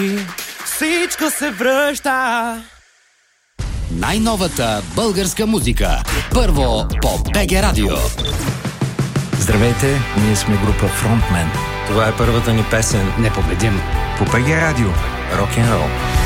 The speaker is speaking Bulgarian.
Всичко се връща. Най-новата българска музика. Първо по БГ Радио. Здравейте, ние сме група Frontman. Това е първата ни песен. Непобедим. По БГ Радио. Рок-н-рол.